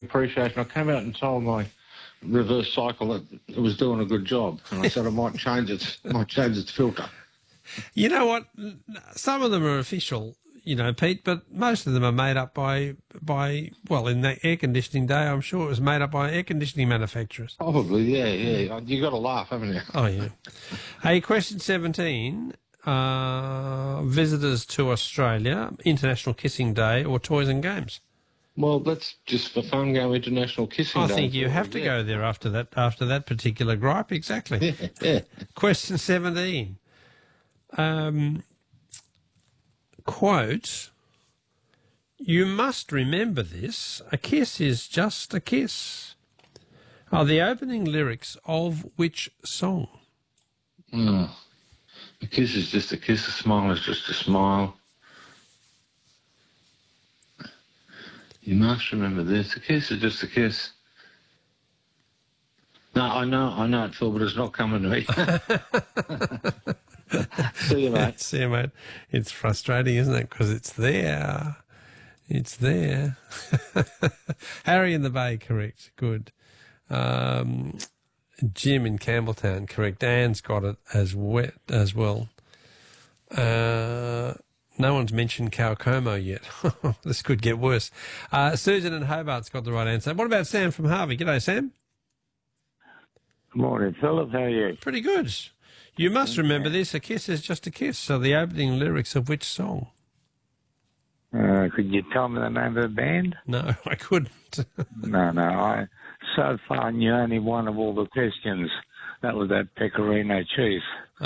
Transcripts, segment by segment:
appreciation. I came out and told my reverse cycle that it was doing a good job, and I said I might change its filter. You know what? Some of them are official, you know, Pete, but most of them are made up by well, in the air conditioning day, I'm sure it was made up by air conditioning manufacturers. Probably, yeah. You got to laugh, haven't you? Oh, yeah. Hey, question 17. Visitors to Australia, International Kissing Day or Toys and Games? Well, let's just for fun go International Kissing Day. I think you have to go there after that particular gripe, exactly. Yeah. Question 17. Quote, you must remember this, a kiss is just a kiss, are the opening lyrics of which song? A kiss is just a kiss, a smile is just a smile. You must remember this, a kiss is just a kiss. No, I know it, Phil, but it's not coming to me. See you, mate. See you, mate. It's frustrating, isn't it? Because it's there. It's there. Harry in the Bay, correct. Good. Jim in Campbelltown, correct. Anne's got it as well. No one's mentioned Kaukomo yet. This could get worse. Susan in Hobart's got the right answer. What about Sam from Harvey? G'day, Sam. Good morning, Philip. How are you? Pretty good. You must remember this, a kiss is just a kiss. So the opening lyrics of which song? Could you tell me the name of the band? No, I couldn't. No. So far, you only one of all the questions. That was that pecorino cheese.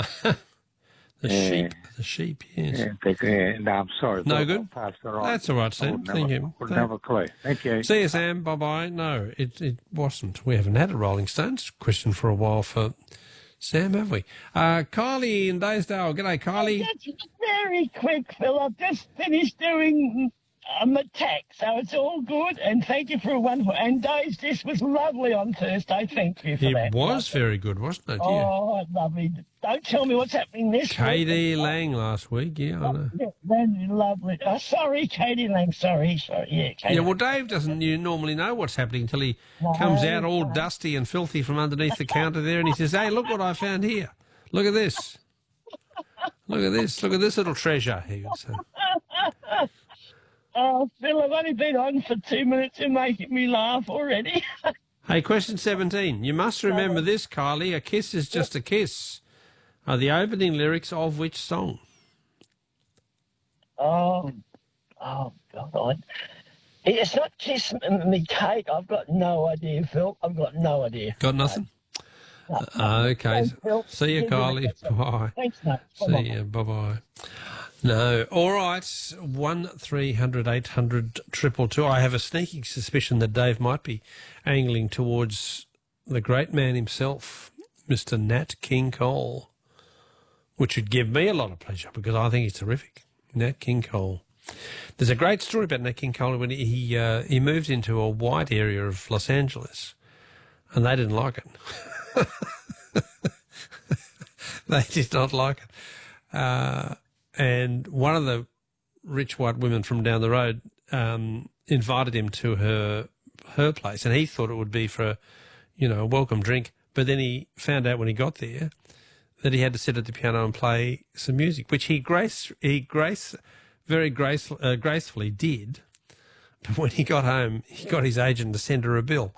The sheep, yes. No, I'm sorry. No good? I'll pass it on. That's all right, Sam. Thank you. Wouldn't have a clue. Thank you. See you, Sam. Bye-bye. No, it wasn't. We haven't had a Rolling Stones question for a while for Sam, have we? Kylie in Daysdale. G'day, Kylie. That's very quick, Phil. I've just finished doing attack, so it's all good. And thank you for a wonderful. And Days, this was lovely on Thursday. Thank you for that. It was very good, wasn't it? Yeah. Oh, lovely. Don't tell me what's happening this week. Katie Lang last week, yeah, I know. Yeah, that's lovely. Oh, sorry, Katie Lang. Sorry. Yeah, Katie. Yeah, well, Dave doesn't normally know what's happening until he comes out all dusty and filthy from underneath the counter there and he says, hey, look what I found here. Look at this. Look at this. Look at this little treasure, he would say. Oh, Phil, I've only been on for 2 minutes. You're making me laugh already. Hey, question 17. You must remember this, Kylie. A kiss is just a kiss. Are the opening lyrics of which song? Oh, God. It's not Kiss Me Kate. I've got no idea, Phil. I've got no idea. Got nothing? Okay. Thanks, Phil. See you, Kylie. Bye. Thanks, mate. See you. Bye-bye. No. All right. 1300 800 222. I have a sneaking suspicion that Dave might be angling towards the great man himself, Mr. Nat King Cole, which would give me a lot of pleasure because I think he's terrific. Nat King Cole. There's a great story about Nat King Cole when he moved into a white area of Los Angeles and they didn't like it. They did not like it. And one of the rich white women from down the road invited him to her place, and he thought it would be for, a welcome drink. But then he found out when he got there that he had to sit at the piano and play some music, which he very gracefully did. But when he got home, he got his agent to send her a bill.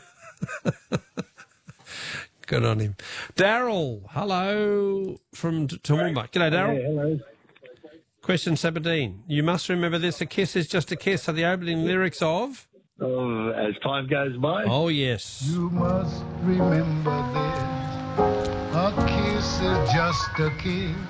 Good on him. Daryl, hello from Toowoomba. G'day, Daryl. Yeah, hello. Question 17. You must remember this, a kiss is just a kiss. Are the opening lyrics of? As time goes by. Oh, yes. You must remember this, a kiss is just a kiss.